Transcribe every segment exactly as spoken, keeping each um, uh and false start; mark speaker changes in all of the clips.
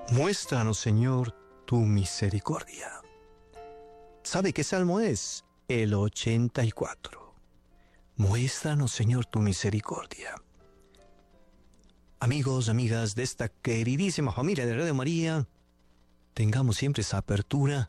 Speaker 1: Muéstranos, Señor, tu misericordia. ¿Sabe qué salmo es? El ochenta y cuatro. Muéstranos, Señor, tu misericordia. Amigos, amigas de esta queridísima familia de Radio María, tengamos siempre esa apertura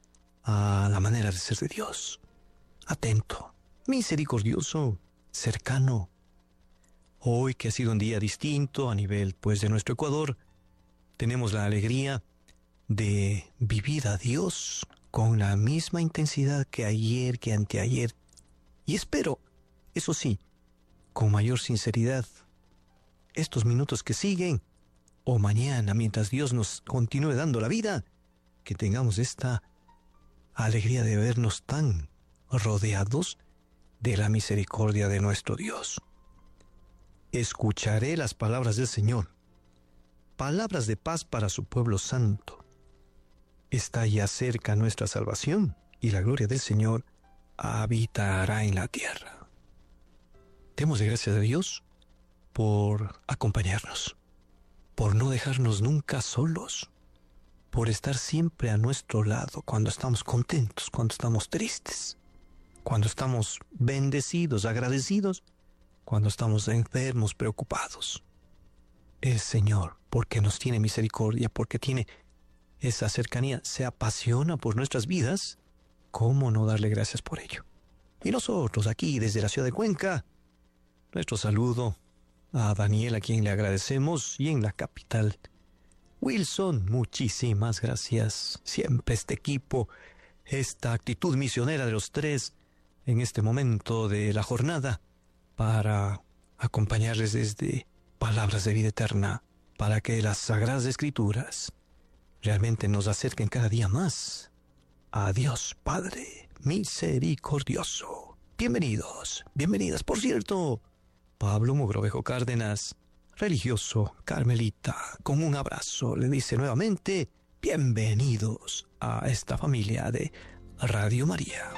Speaker 1: a la manera de ser de Dios. Atento, misericordioso, cercano. Hoy, que ha sido un día distinto a nivel, pues, de nuestro Ecuador, tenemos la alegría de vivir a Dios con la misma intensidad que ayer, que anteayer. Y espero, eso sí, con mayor sinceridad, estos minutos que siguen, o mañana, mientras Dios nos continúe dando la vida, que tengamos esta alegría de vernos tan rodeados de la misericordia de nuestro Dios. Escucharé las palabras del Señor, palabras de paz para su pueblo santo. Está ya cerca nuestra salvación y la gloria del Señor habitará en la tierra. Demos gracias a Dios por acompañarnos, por no dejarnos nunca solos, por estar siempre a nuestro lado cuando estamos contentos, cuando estamos tristes, cuando estamos bendecidos, agradecidos, cuando estamos enfermos, preocupados. El Señor, porque nos tiene misericordia, porque tiene esa cercanía, se apasiona por nuestras vidas, ¿cómo no darle gracias por ello? Y nosotros aquí, desde la ciudad de Cuenca, nuestro saludo a Daniel, a quien le agradecemos, y en la capital, Wilson, muchísimas gracias. Siempre este equipo, esta actitud misionera de los tres, en este momento de la jornada, para acompañarles desde palabras de vida eterna, para que las Sagradas Escrituras realmente nos acerquen cada día más a Dios Padre misericordioso. Bienvenidos, bienvenidas. Por cierto, Pablo Mogrovejo Cárdenas, religioso carmelita, con un abrazo, le dice nuevamente, bienvenidos a esta familia de Radio María.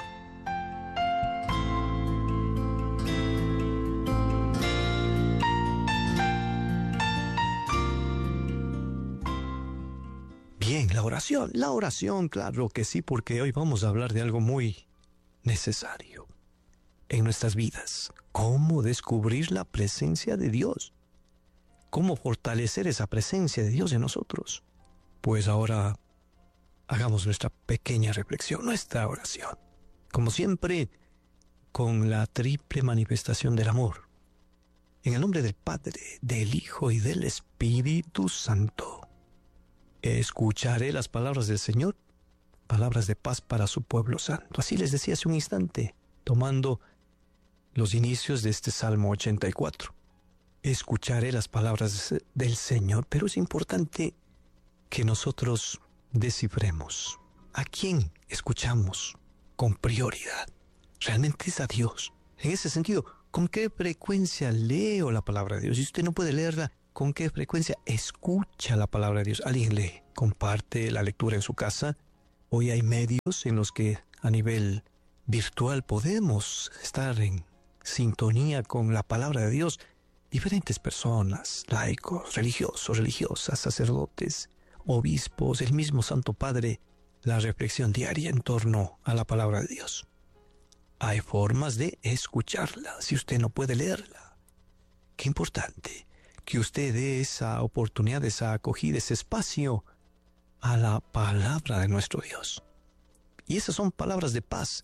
Speaker 1: Bien, la oración, la oración, claro que sí, porque hoy vamos a hablar de algo muy necesario en nuestras vidas. ¿Cómo descubrir la presencia de Dios? ¿Cómo fortalecer esa presencia de Dios en nosotros? Pues ahora hagamos nuestra pequeña reflexión, nuestra oración. Como siempre, con la triple manifestación del amor. En el nombre del Padre, del Hijo y del Espíritu Santo. Escucharé las palabras del Señor, palabras de paz para su pueblo santo. Así les decía hace un instante, tomando los inicios de este Salmo ochenta y cuatro. Escucharé las palabras del Señor, pero es importante que nosotros descifremos a quién escuchamos con prioridad. Realmente es a Dios. En ese sentido, ¿con qué frecuencia leo la palabra de Dios? Si usted no puede leerla, ¿con qué frecuencia escucha la palabra de Dios? ¿Alguien le comparte la lectura en su casa? Hoy hay medios en los que a nivel virtual podemos estar en sintonía con la palabra de Dios. Diferentes personas, laicos, religiosos, religiosas, sacerdotes, obispos, el mismo Santo Padre, la reflexión diaria en torno a la palabra de Dios. Hay formas de escucharla, si usted no puede leerla. Qué importante que usted dé esa oportunidad, esa acogida, ese espacio a la palabra de nuestro Dios. Y esas son palabras de paz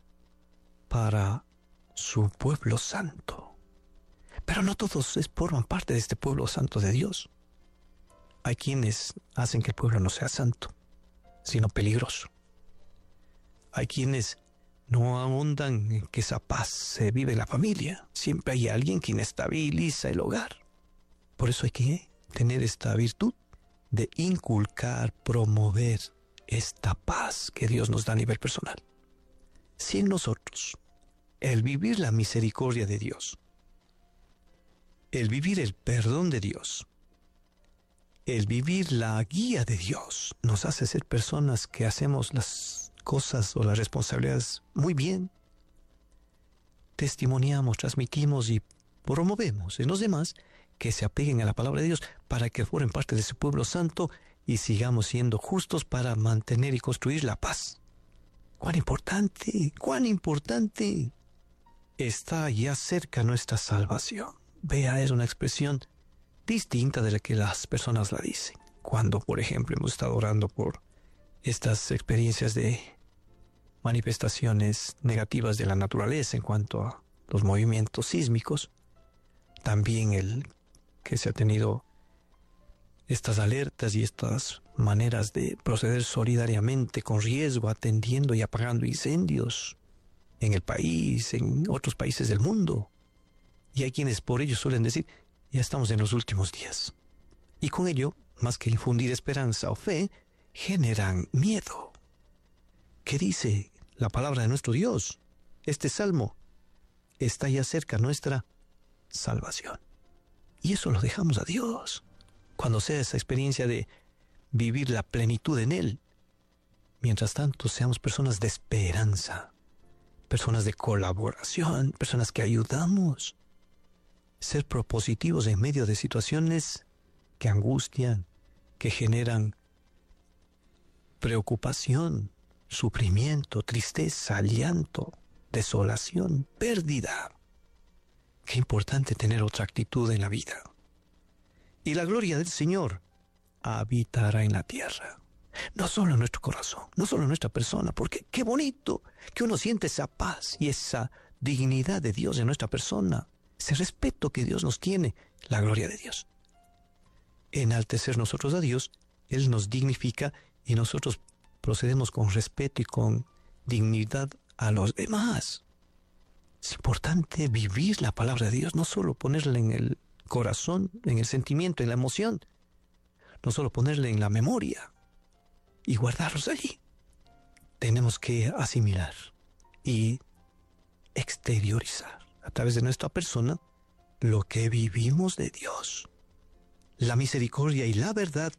Speaker 1: para su pueblo santo. Pero no todos forman parte de este pueblo santo de Dios. Hay quienes hacen que el pueblo no sea santo, sino peligroso. Hay quienes no ahondan en que esa paz se vive en la familia. Siempre hay alguien que inestabiliza el hogar. Por eso hay que tener esta virtud de inculcar, promover esta paz que Dios nos da a nivel personal. Si en nosotros el vivir la misericordia de Dios, el vivir el perdón de Dios, el vivir la guía de Dios, nos hace ser personas que hacemos las cosas o las responsabilidades muy bien, testimoniamos, transmitimos y promovemos en los demás que se apeguen a la palabra de Dios para que formen parte de su pueblo santo y sigamos siendo justos para mantener y construir la paz. ¡Cuán importante! ¡Cuán importante! Está ya cerca nuestra salvación. Vea, es una expresión distinta de la que las personas la dicen. Cuando, por ejemplo, hemos estado orando por estas experiencias de manifestaciones negativas de la naturaleza en cuanto a los movimientos sísmicos, también el que se ha tenido estas alertas y estas maneras de proceder solidariamente con riesgo, atendiendo y apagando incendios en el país, en otros países del mundo. Y hay quienes por ello suelen decir, ya estamos en los últimos días. Y con ello, más que infundir esperanza o fe, generan miedo. ¿Qué dice la palabra de nuestro Dios? Este salmo: está ya cerca nuestra salvación. Y eso lo dejamos a Dios. Cuando sea esa experiencia de vivir la plenitud en Él, mientras tanto seamos personas de esperanza, personas de colaboración, personas que ayudamos, ser propositivos en medio de situaciones que angustian, que generan preocupación, sufrimiento, tristeza, llanto, desolación, pérdida. Qué importante tener otra actitud en la vida. Y la gloria del Señor habitará en la tierra. No solo en nuestro corazón, no solo en nuestra persona, porque qué bonito que uno siente esa paz y esa dignidad de Dios en nuestra persona, ese respeto que Dios nos tiene, la gloria de Dios. Enaltecer nosotros a Dios, Él nos dignifica y nosotros procedemos con respeto y con dignidad a los demás. Es importante vivir la palabra de Dios, no solo ponerla en el corazón, en el sentimiento, en la emoción, no solo ponerla en la memoria y guardarlos allí. Tenemos que asimilar y exteriorizar a través de nuestra persona lo que vivimos de Dios. La misericordia y la verdad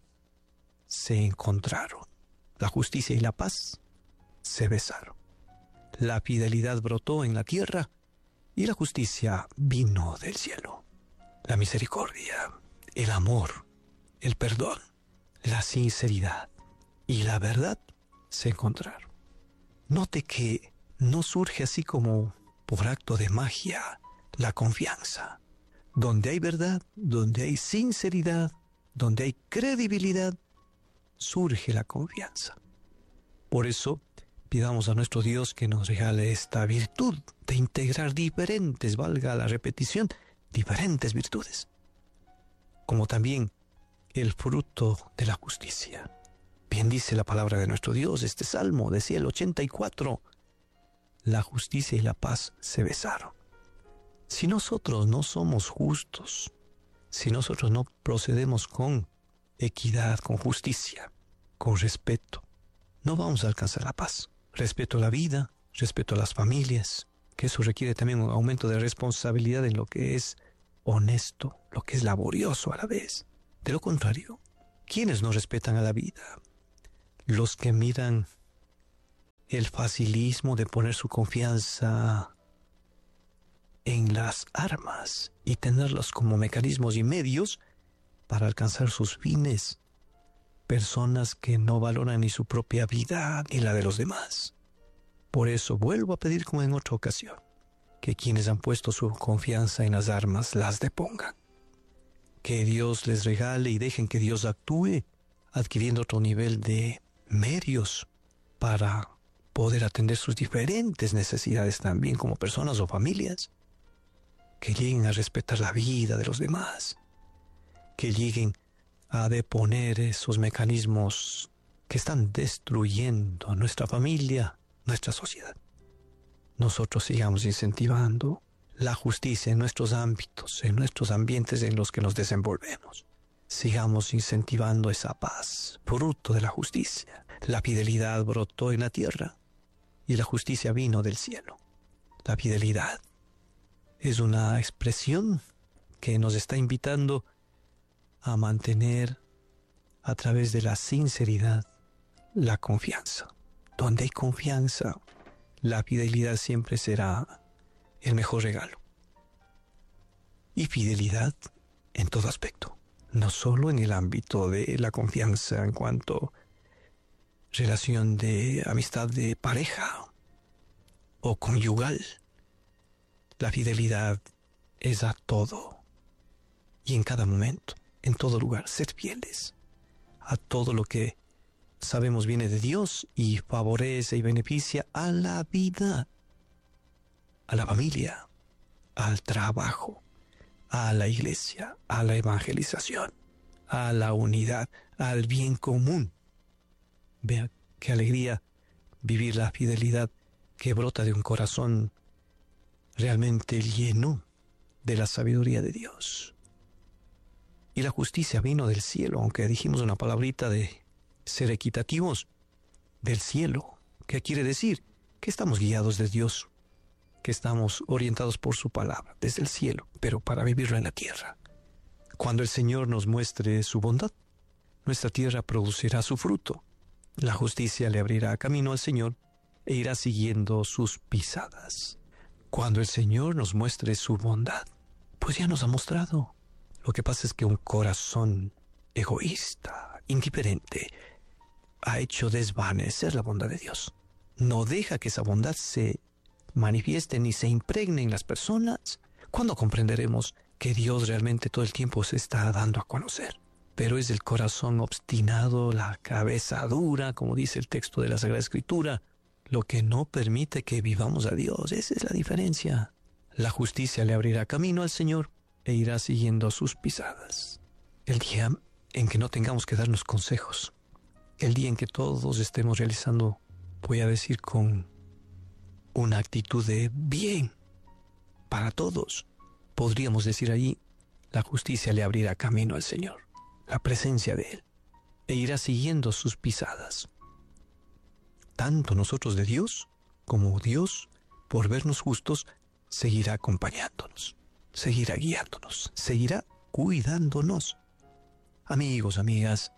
Speaker 1: se encontraron. La justicia y la paz se besaron. La fidelidad brotó en la tierra y la justicia vino del cielo. La misericordia, el amor, el perdón, la sinceridad y la verdad se encontraron. Note que no surge así como por acto de magia la confianza. Donde hay verdad, donde hay sinceridad, donde hay credibilidad, surge la confianza. Por eso, pidamos a nuestro Dios que nos regale esta virtud de integrar diferentes, valga la repetición, diferentes virtudes, como también el fruto de la justicia. Bien dice la palabra de nuestro Dios, este Salmo, decía el ochenta y cuatro, la justicia y la paz se besaron. Si nosotros no somos justos, si nosotros no procedemos con equidad, con justicia, con respeto, no vamos a alcanzar la paz. Respeto a la vida, respeto a las familias, que eso requiere también un aumento de responsabilidad en lo que es honesto, lo que es laborioso a la vez. De lo contrario, ¿quiénes no respetan a la vida? Los que miran el facilismo de poner su confianza en las armas y tenerlas como mecanismos y medios para alcanzar sus fines. Personas que no valoran ni su propia vida ni la de los demás. Por eso vuelvo a pedir, como en otra ocasión, que quienes han puesto su confianza en las armas las depongan. Que Dios les regale y dejen que Dios actúe, adquiriendo otro nivel de medios para poder atender sus diferentes necesidades también como personas o familias. Que lleguen a respetar la vida de los demás. Que lleguen a deponer esos mecanismos que están destruyendo nuestra familia, nuestra sociedad. Nosotros sigamos incentivando la justicia en nuestros ámbitos, en nuestros ambientes en los que nos desenvolvemos. Sigamos incentivando esa paz, fruto de la justicia. La fidelidad brotó en la tierra y la justicia vino del cielo. La fidelidad es una expresión que nos está invitando a mantener a través de la sinceridad la confianza. Donde hay confianza, la fidelidad siempre será el mejor regalo. Y fidelidad en todo aspecto. no solo en el ámbito de la confianza en cuanto relación de amistad de pareja o conyugal. La fidelidad es a todo y en cada momento, en todo lugar, ser fieles a todo lo que sabemos viene de Dios y favorece y beneficia a la vida, a la familia, al trabajo, a la iglesia, a la evangelización, a la unidad, al bien común. Vea qué alegría vivir la fidelidad que brota de un corazón realmente lleno de la sabiduría de Dios. Y la justicia vino del cielo, aunque dijimos una palabrita de ser equitativos, del cielo. ¿Qué quiere decir? Que estamos guiados de Dios, que estamos orientados por su palabra, desde el cielo, pero para vivirlo en la tierra. Cuando el Señor nos muestre su bondad, nuestra tierra producirá su fruto. La justicia le abrirá camino al Señor e irá siguiendo sus pisadas. Cuando el Señor nos muestre su bondad, pues ya nos ha mostrado. Lo que pasa es que un corazón egoísta, indiferente, ha hecho desvanecer la bondad de Dios. No deja que esa bondad se manifieste ni se impregne en las personas. ¿Cuándo comprenderemos que Dios realmente todo el tiempo se está dando a conocer? Pero es el corazón obstinado, la cabeza dura, como dice el texto de la Sagrada Escritura, lo que no permite que vivamos a Dios. Esa es la diferencia. La justicia le abrirá camino al Señor e irá siguiendo sus pisadas. El día en que no tengamos que darnos consejos, el día en que todos estemos realizando, voy a decir con una actitud de bien para todos, podríamos decir ahí, la justicia le abrirá camino al Señor, la presencia de Él, e irá siguiendo sus pisadas. Tanto nosotros de Dios, como Dios, por vernos justos, seguirá acompañándonos, seguirá guiándonos, seguirá cuidándonos. Amigos, amigas,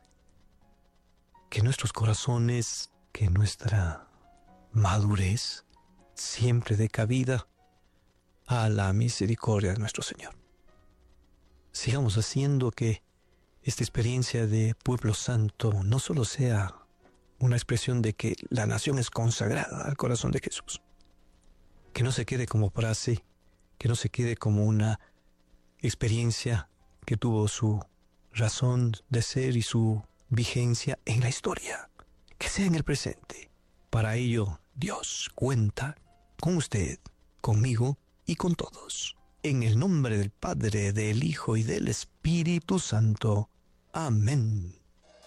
Speaker 1: que nuestros corazones, que nuestra madurez siempre dé cabida a la misericordia de nuestro Señor. Sigamos haciendo que esta experiencia de pueblo santo no solo sea una expresión de que la nación es consagrada al corazón de Jesús, que no se quede como frase, que no se quede como una experiencia que tuvo su razón de ser y su vigencia en la historia, que sea en el presente. Para ello, Dios cuenta con usted, conmigo y con todos. En el nombre del Padre, del Hijo y del Espíritu Santo. Amén.